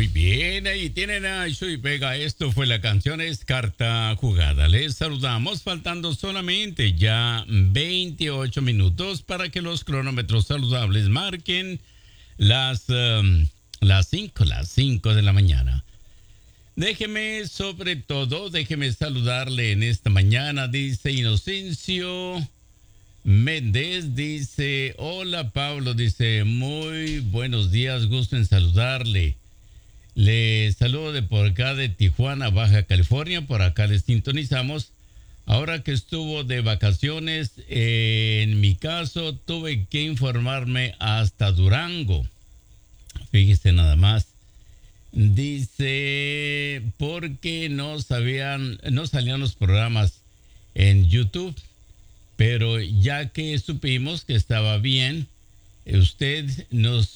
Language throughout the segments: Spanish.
Muy bien, ahí tienen a Chuy Vega. Esto fue la canción, es Carta Jugada. Les saludamos faltando solamente ya 28 minutos para que los cronómetros saludables marquen las 5 de la mañana. Déjeme saludarle en esta mañana, dice Inocencio Méndez, dice, hola Pablo, dice, muy buenos días, gusto en saludarle. Le saludo de por acá de Tijuana, Baja California, por acá les sintonizamos. Ahora que estuvo de vacaciones, en mi caso tuve que informarme hasta Durango. Fíjese nada más. Dice, porque no salían los programas en YouTube, pero ya que supimos que estaba bien, usted nos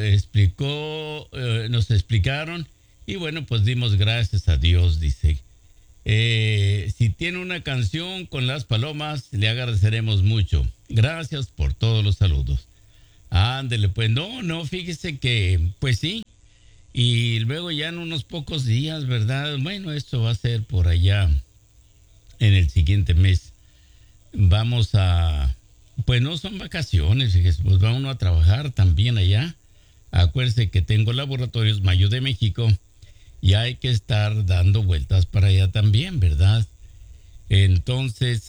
nos explicaron y bueno, pues dimos gracias a Dios, dice. Si tiene una canción con las palomas, le agradeceremos mucho. Gracias por todos los saludos. Ándele, pues no, fíjese que, pues sí. Y luego ya en unos pocos días, ¿verdad? Bueno, esto va a ser por allá en el siguiente mes. Vamos a... Pues no son vacaciones, fíjese, pues va uno a trabajar también allá. Acuérdese que tengo Laboratorios Mayo de México y hay que estar dando vueltas para allá también, ¿verdad? Entonces,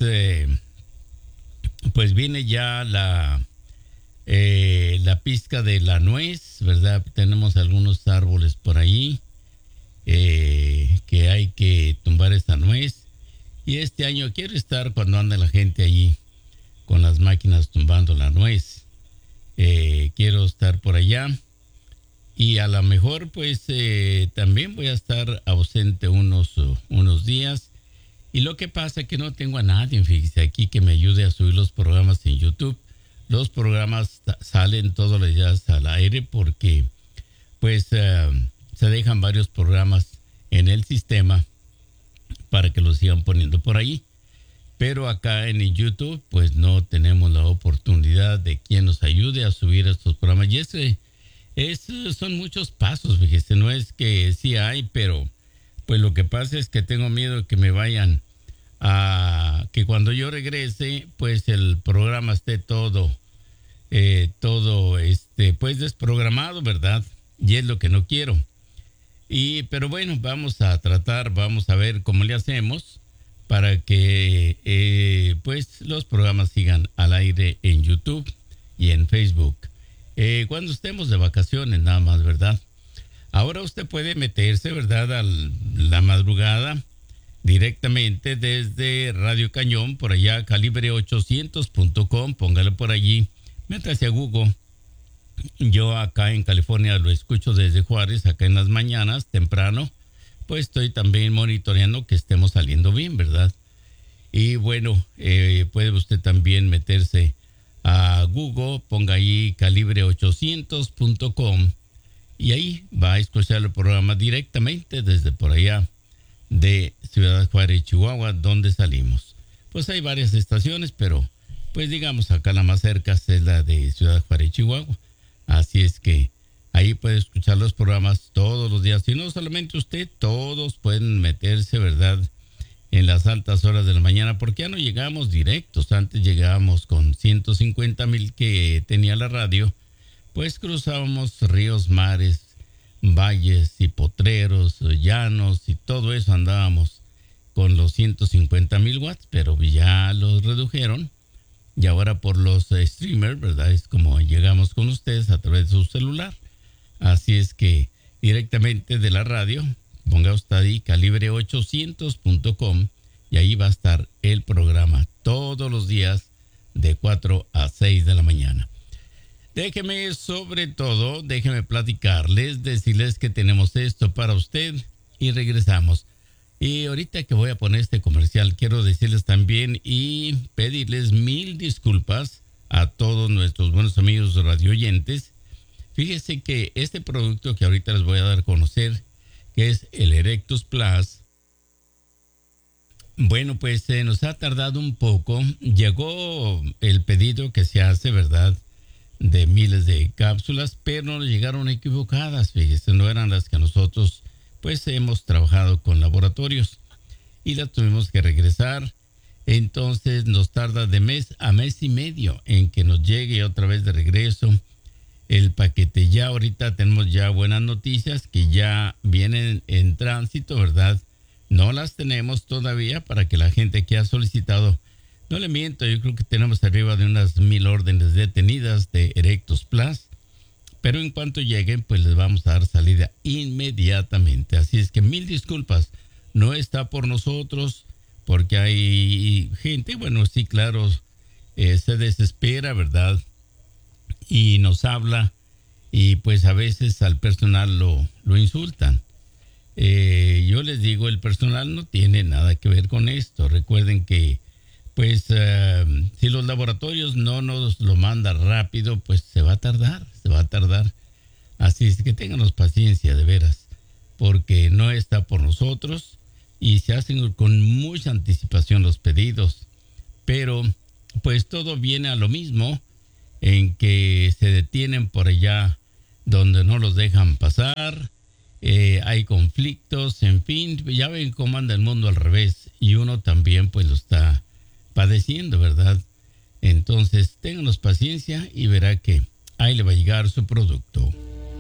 pues viene ya la pizca de la nuez, ¿verdad? Tenemos algunos árboles por ahí que hay que tumbar esta nuez. Y este año quiero estar cuando ande la gente allí con las máquinas tumbando la nuez. Quiero estar por allá. Y a lo mejor pues también voy a estar ausente unos días. Y lo que pasa es que no tengo a nadie, fíjese, aquí que me ayude a subir los programas en YouTube. Los programas salen todos los días al aire porque pues se dejan varios programas en el sistema para que los sigan poniendo por ahí. Pero acá en el YouTube pues no tenemos la oportunidad de quien nos ayude a subir estos programas. Y son muchos pasos, fíjese, no es que sí hay, pero pues lo que pasa es que tengo miedo de que me vayan a que cuando yo regrese pues el programa esté todo pues desprogramado, ¿verdad? Y es lo que no quiero. Pero bueno, vamos a ver cómo le hacemos para que pues los programas sigan al aire en YouTube y en Facebook. Cuando estemos de vacaciones nada más, ¿verdad? Ahora usted puede meterse, ¿verdad? A la madrugada directamente desde Radio Cañón, por allá, calibre800.com, póngale por allí, métase a Google. Yo acá en California lo escucho desde Juárez, acá en las mañanas, temprano, pues estoy también monitoreando que estemos saliendo bien, ¿verdad? Y bueno, puede usted también meterse a Google, ponga ahí calibre800.com y ahí va a escuchar el programa directamente desde por allá de Ciudad Juárez, Chihuahua, donde salimos. Pues hay varias estaciones, pero pues digamos acá la más cerca es la de Ciudad Juárez, Chihuahua. Así es que ahí puede escuchar los programas todos los días. Y no solamente usted, todos pueden meterse, ¿verdad?, en las altas horas de la mañana, porque ya no llegamos directos. Antes llegábamos con 150,000 que tenía la radio, pues cruzábamos ríos, mares, valles y potreros, llanos y todo eso andábamos con los 150,000 watts, pero ya los redujeron. Y ahora por los streamers, ¿verdad? Es como llegamos con ustedes a través de su celular. Así es que directamente de la radio, ponga usted ahí calibre800.com y ahí va a estar el programa todos los días de 4 a 6 de la mañana. Déjeme platicarles, decirles que tenemos esto para usted y regresamos. Y ahorita que voy a poner este comercial, quiero decirles también y pedirles 1000 disculpas a todos nuestros buenos amigos radioyentes. Fíjese que este producto que ahorita les voy a dar a conocer, que es el Erectus Plus, bueno, pues nos ha tardado un poco. Llegó el pedido que se hace, ¿verdad?, de miles de cápsulas, pero nos llegaron equivocadas, fíjese, no eran las que nosotros pues hemos trabajado con laboratorios y las tuvimos que regresar. Entonces nos tarda de mes a mes y medio en que nos llegue otra vez de regreso el paquete. Ya ahorita tenemos ya buenas noticias que ya vienen en tránsito, ¿verdad? No las tenemos todavía para que la gente que ha solicitado, no le miento, yo creo que tenemos arriba de unas 1000 órdenes detenidas de Erectus Plus, pero en cuanto lleguen, pues les vamos a dar salida inmediatamente. Así es que 1000 disculpas, no está por nosotros, porque hay gente, bueno, sí, claro, se desespera, ¿verdad? Y nos habla, y pues a veces al personal lo insultan. Yo les digo, el personal no tiene nada que ver con esto. Recuerden que, pues, si los laboratorios no nos lo mandan rápido, pues se va a tardar. Así es que ténganos paciencia, de veras, porque no está por nosotros y se hacen con mucha anticipación los pedidos. Pero, pues, todo viene a lo mismo, en que se detienen por allá donde no los dejan pasar. Hay conflictos, en fin, ya ven cómo anda el mundo al revés y uno también pues lo está padeciendo, ¿verdad? Entonces, ténganos paciencia y verá que ahí le va a llegar su producto.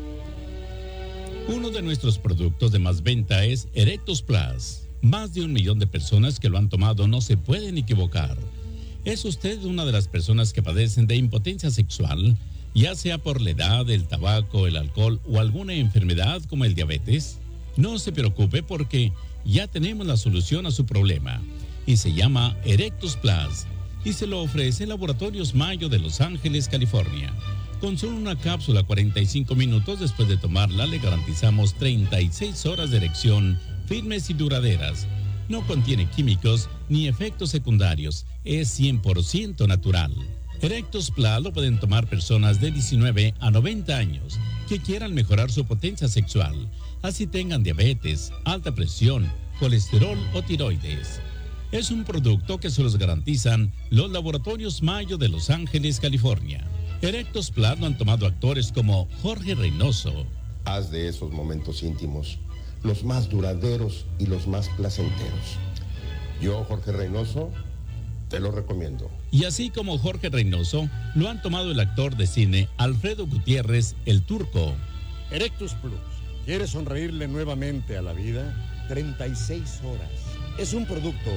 Uno de nuestros productos de más venta es Erectus Plus. Más de 1 millón de personas que lo han tomado no se pueden equivocar. ¿Es usted una de las personas que padecen de impotencia sexual, ya sea por la edad, el tabaco, el alcohol o alguna enfermedad como el diabetes? No se preocupe porque ya tenemos la solución a su problema y se llama Erectus Plus y se lo ofrece Laboratorios Mayo de Los Ángeles, California. Con solo una cápsula 45 minutos después de tomarla le garantizamos 36 horas de erección firmes y duraderas. No contiene químicos ni efectos secundarios, es 100% natural. Erectus Plus lo pueden tomar personas de 19 a 90 años que quieran mejorar su potencia sexual, así tengan diabetes, alta presión, colesterol o tiroides. Es un producto que se los garantizan los Laboratorios Mayo de Los Ángeles, California. Erectus Plus lo han tomado actores como Jorge Reynoso. Haz de esos momentos íntimos los más duraderos y los más placenteros. Yo, Jorge Reynoso, te lo recomiendo. Y así como Jorge Reynoso, lo han tomado el actor de cine Alfredo Gutiérrez, el Turco. Erectus Plus. ¿Quieres sonreírle nuevamente a la vida? 36 horas. Es un producto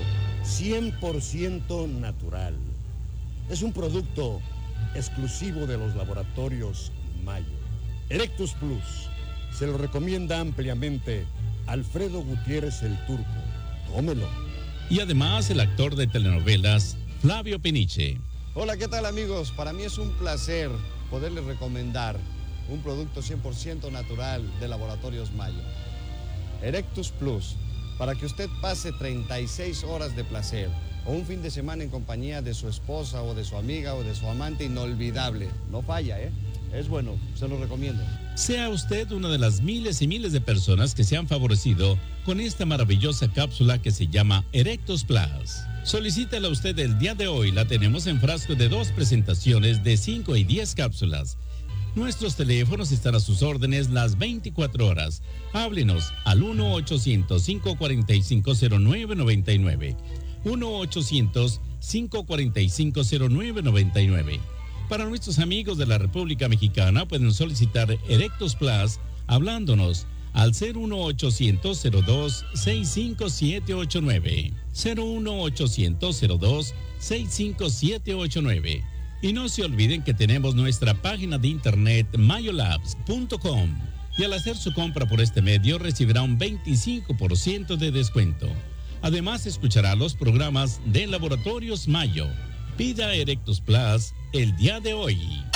100% natural. Es un producto exclusivo de los Laboratorios Mayo. Erectus Plus. Se lo recomienda ampliamente Alfredo Gutiérrez, el Turco. Tómelo. Y además el actor de telenovelas Flavio Peniche. Hola, ¿qué tal, amigos? Para mí es un placer poderles recomendar un producto 100% natural de Laboratorios Mayo. Erectus Plus, para que usted pase 36 horas de placer o un fin de semana en compañía de su esposa o de su amiga o de su amante inolvidable. No falla, ¿eh? Es bueno, se lo recomiendo. Sea usted una de las miles y miles de personas que se han favorecido con esta maravillosa cápsula que se llama Erectus Plus. Solicítela usted el día de hoy, la tenemos en frasco de 2 presentaciones de 5 y 10 cápsulas. Nuestros teléfonos están a sus órdenes las 24 horas. Háblenos al 1-800-545-0999. 1-800-545-0999. Para nuestros amigos de la República Mexicana pueden solicitar Erectus Plus hablándonos al 01800-02-65789. 01800-02-65789. Y no se olviden que tenemos nuestra página de internet mayolabs.com y al hacer su compra por este medio recibirá un 25% de descuento. Además escuchará los programas de Laboratorios Mayo. Pida Erectus Plus el día de hoy.